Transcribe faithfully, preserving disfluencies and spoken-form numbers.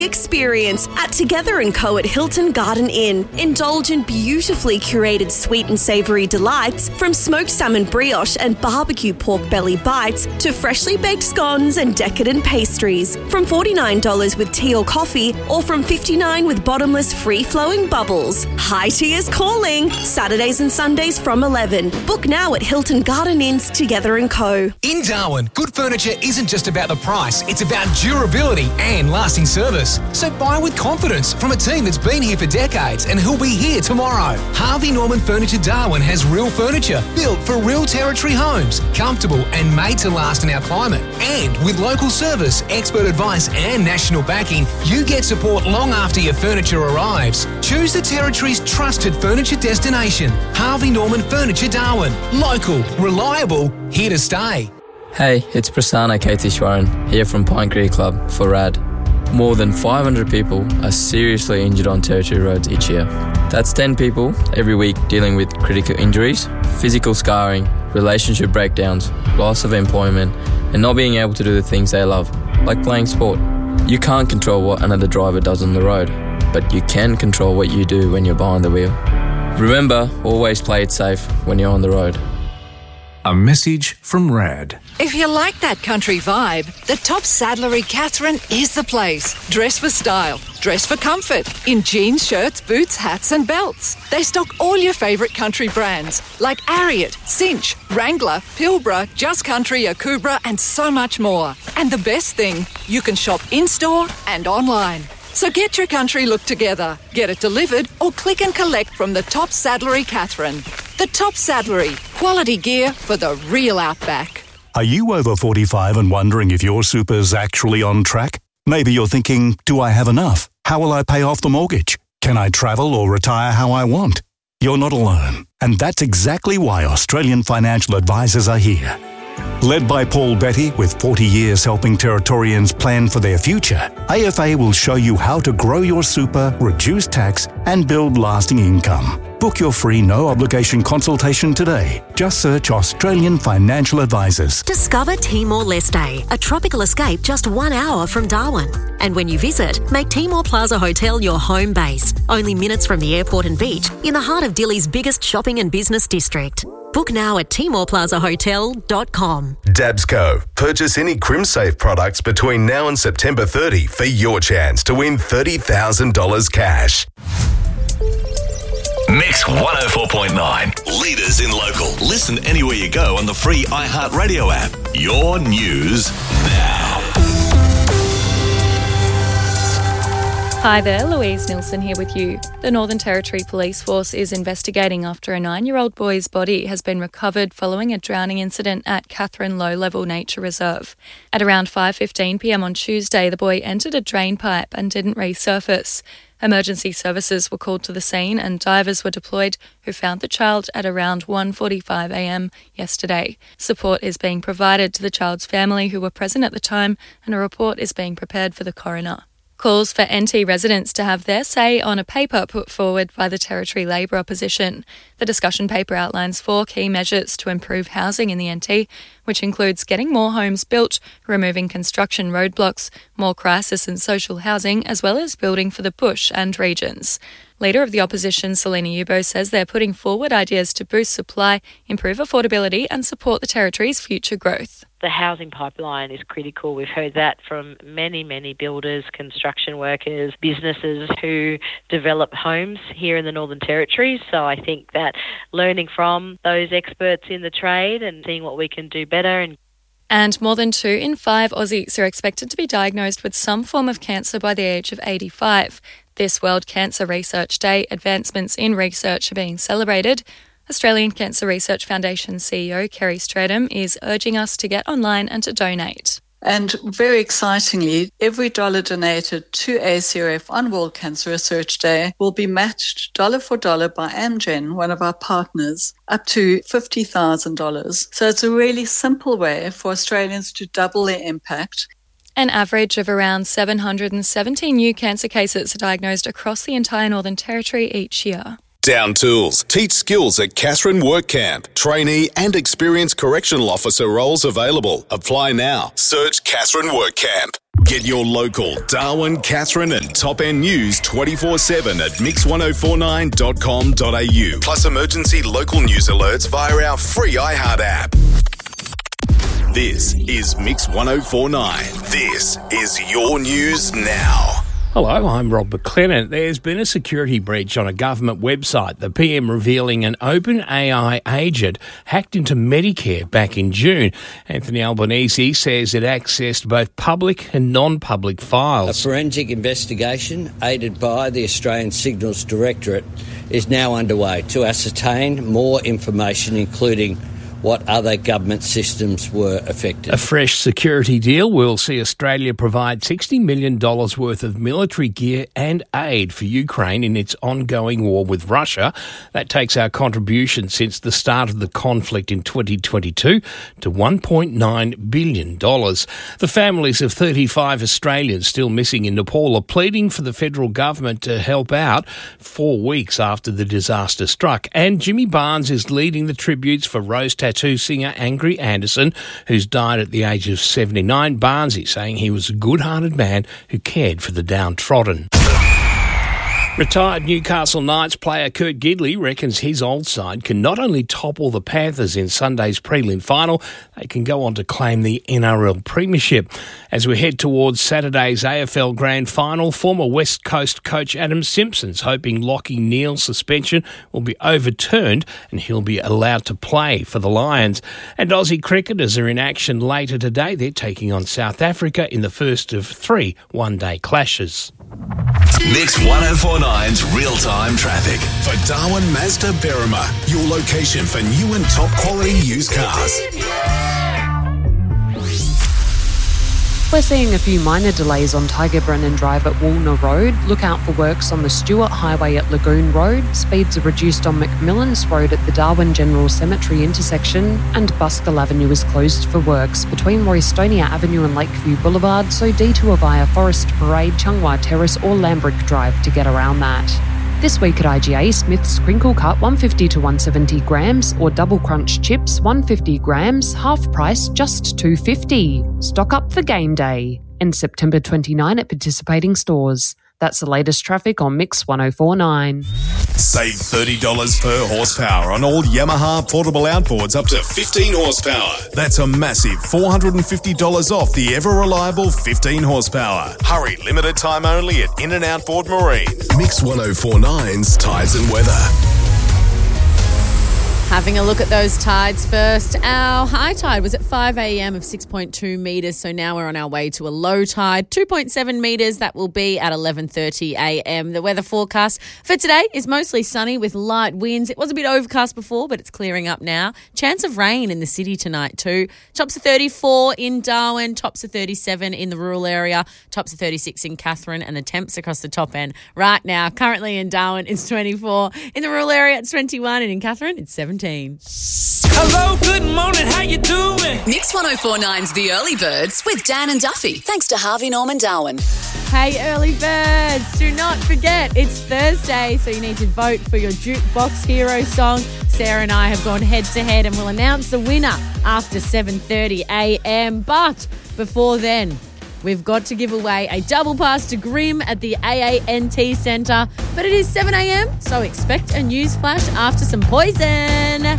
experience at Together and Co at Hilton Garden Inn. Indulge in beautifully curated sweet and savoury delights from smoked salmon brioche and barbecue pork belly bites to freshly baked scones and decadent pastries. From forty-nine dollars with tea or coffee or from fifty-nine dollars with bottomless free-flowing bubbles. High tea is calling. Saturdays and Sundays from eleven. Book now at Hilton Garden Inn's Together and Co. In Darwin, good furniture isn't just about the price, it's about durability and lasting service. So buy with confidence from a team that's been here for decades and who'll be here tomorrow. Harvey Norman Furniture Darwin has real furniture built for real territory homes, comfortable and made to last in our climate. And with local service, expert advice and national backing, you get support long after your furniture arrives. Choose the Territory's trusted furniture destination. Harvey Norman Furniture Darwin. Local, reliable, here to stay. Hey, it's Prasanna Kathishwaran here from Pine Creek Club for R A D. More than five hundred people are seriously injured on Territory roads each year. That's ten people every week dealing with critical injuries, physical scarring, relationship breakdowns, loss of employment, and not being able to do the things they love, like playing sport. You can't control what another driver does on the road, but you can control what you do when you're behind the wheel. Remember, always play it safe when you're on the road. A message from R A D. If you like that country vibe, the Top Saddlery Katherine is the place. Dress for style, dress for comfort, in jeans, shirts, boots, hats and belts. They stock all your favourite country brands like Ariat, Cinch, Wrangler, Pilbara, Just Country, Akubra and so much more. And the best thing, you can shop in-store and online. So get your country look together, get it delivered or click and collect from the Top Saddlery Katherine. The Top Saddlery, quality gear for the real outback. Are you over forty-five and wondering if your super's actually on track? Maybe you're thinking, do I have enough? How will I pay off the mortgage? Can I travel or retire how I want? You're not alone. And that's exactly why Australian Financial Advisors are here. Led by Paul Betty, with forty years helping Territorians plan for their future, A F A will show you how to grow your super, reduce tax, and build lasting income. Book your free no-obligation consultation today. Just search Australian Financial Advisors. Discover Timor-Leste, a tropical escape just one hour from Darwin. And when you visit, make Timor Plaza Hotel your home base, only minutes from the airport and beach, in the heart of Dili's biggest shopping and business district. Book now at timor plaza hotel dot com. Dabsco. Purchase any CrimSafe products between now and September thirtieth for your chance to win thirty thousand dollars cash. Mix one oh four point nine. Leaders in local. Listen anywhere you go on the free iHeartRadio app. Your news now. Hi there, Louise Nilsson here with you. The Northern Territory Police Force is investigating after a nine-year-old boy's body has been recovered following a drowning incident at Katherine Low-Level Nature Reserve. At around five fifteen p m on Tuesday, the boy entered a drain pipe and didn't resurface. Emergency services were called to the scene and divers were deployed who found the child at around one forty-five a m yesterday. Support is being provided to the child's family who were present at the time and a report is being prepared for the coroner. Calls for N T residents to have their say on a paper put forward by the Territory Labor Opposition. The discussion paper outlines four key measures to improve housing in the N T, which includes getting more homes built, removing construction roadblocks, more crisis and social housing, as well as building for the bush and regions. Leader of the opposition, Selina Yubo, says they're putting forward ideas to boost supply, improve affordability and support the Territory's future growth. The housing pipeline is critical. We've heard that from many, many builders, construction workers, businesses who develop homes here in the Northern Territory. So I think that learning from those experts in the trade and seeing what we can do better. And And more than two in five Aussies are expected to be diagnosed with some form of cancer by the age of eighty-five. This World Cancer Research Day, advancements in research are being celebrated. Australian Cancer Research Foundation C E O Kerry Stradham is urging us to get online and to donate. And very excitingly, every dollar donated to A C R F on World Cancer Research Day will be matched dollar for dollar by Amgen, one of our partners, up to fifty thousand dollars. So it's a really simple way for Australians to double their impact. An average of around seven hundred seventy new cancer cases are diagnosed across the entire Northern Territory each year. Down Tools. Teach skills at Catherine Work Camp. Trainee and experienced correctional officer roles available. Apply now. Search Catherine Work Camp. Get your local Darwin, Catherine and Top End news twenty-four seven at mix ten forty-nine dot com dot a u. Plus emergency local news alerts via our free iHeart app. This is Mix ten forty-nine. This is your news now. Hello, I'm Rob McLennan. There's been a security breach on a government website, the P M revealing an OpenAI agent hacked into Medicare back in June. Anthony Albanese says it accessed both public and non-public files. A forensic investigation, aided by the Australian Signals Directorate, is now underway to ascertain more information, including what other government systems were affected. A fresh security deal will see Australia provide sixty million dollars worth of military gear and aid for Ukraine in its ongoing war with Russia. That takes our contribution since the start of the conflict in twenty twenty-two to one point nine billion dollars. The families of thirty-five Australians still missing in Nepal are pleading for the federal government to help out four weeks after the disaster struck. And Jimmy Barnes is leading the tributes for Rose Tattoo singer Angry Anderson, who's died at the age of seventy-nine. Barnes is saying he was a good-hearted man who cared for the downtrodden. Retired Newcastle Knights player Kurt Gidley reckons his old side can not only topple the Panthers in Sunday's prelim final, they can go on to claim the N R L premiership. As we head towards Saturday's A F L Grand Final, former West Coast coach Adam Simpson's hoping Lachie Neale's suspension will be overturned and he'll be allowed to play for the Lions. And Aussie cricketers are in action later today. They're taking on South Africa in the first of three one-day clashes. Mix ten forty-nine's real-time traffic. For Darwin Mazda Berrima, your location for new and top quality used cars. We're seeing a few minor delays on Tiger Brennan Drive at Woolner Road. Look out for works on the Stewart Highway at Lagoon Road. Speeds are reduced on McMillan's Road at the Darwin General Cemetery intersection. And Buskell Avenue is closed for works between Roystonia Avenue and Lakeview Boulevard, so detour via Forest Parade, Chunghwa Terrace or Lambrick Drive to get around that. This week at I G A, Smith's Crinkle Cut one fifty to one seventy grams or Double Crunch Chips one fifty grams, half price just two fifty. Stock up for game day. And September twenty-ninth at participating stores. That's the latest traffic on Mix ten forty-nine. Save thirty dollars per horsepower on all Yamaha portable outboards up to fifteen horsepower. That's a massive four hundred fifty dollars off the ever-reliable fifteen horsepower. Hurry, limited time only at In and Outboard Marine. Mix ten forty-nine's Tides and Weather. Having a look at those tides first. Our high tide was at five a.m. of six point two metres, so now we're on our way to a low tide, two point seven metres. That will be at eleven thirty a.m. The weather forecast for today is mostly sunny with light winds. It was a bit overcast before, but it's clearing up now. Chance of rain in the city tonight too. Tops of thirty-four in Darwin, tops of thirty-seven in the rural area, tops of thirty-six in Catherine, and the temps across the top end right now. Currently in Darwin, it's twenty-four. In the rural area, it's twenty-one, and in Catherine, it's seventeen. Hello, good morning, how you doing? Mix ten forty-nine's The Early Birds with Dan and Duffy, thanks to Harvey Norman Darwin. Hey, early birds, do not forget it's Thursday, so you need to vote for your Jukebox Hero song. Sarah and I have gone head-to-head and we'll announce the winner after seven thirty a.m. But before then, we've got to give away a double pass to Grimm at the A A N T Centre. But it is seven a.m, so expect a news flash after some Poison.